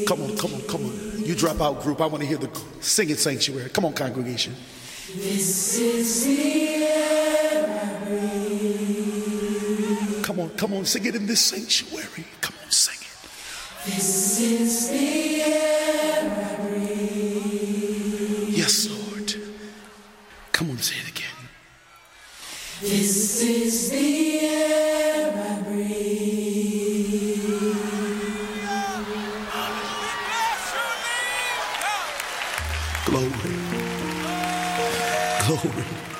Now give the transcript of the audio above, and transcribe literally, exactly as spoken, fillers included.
Come on, come on, come on. You drop out, group. I want to hear the singing sanctuary. Come on, congregation. This is the air I breathe. Come on, come on, sing it in this sanctuary. Come on, sing it. This is the air I breathe. Yes, Lord. Come on, say it again. This is the air I breathe. Glory. Glory.